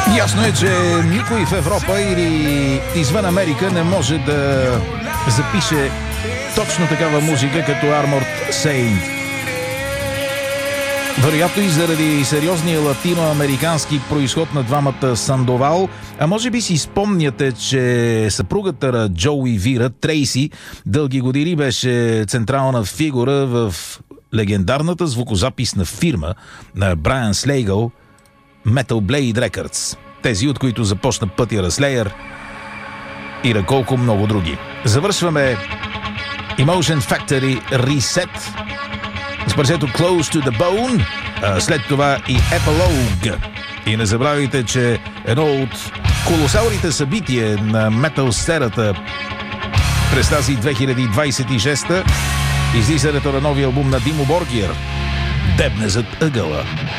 Ясно е, че никой в Европа или извън Америка не може да запише точно такава музика като Armored Saint. Вероятно и заради сериозния латиноамерикански произход на двамата Сандовал, а може би си спомняте, че съпругата на Джоуи Вира, Трейси, дълги години беше централна фигура в легендарната звукозаписна фирма на Брайан Слейгъл, Metal Blade Records. Тези, от които започна пътя на Slayer и на колко много други. Завършваме Emotion Factory Reset с парчето Close to the Bone, след това и Epilogue. И не забравяйте, че едно от колосалните събития на метал сцената през тази 2026 излизането на новия албум на Димо Боргир, Дебне зад ъгъла.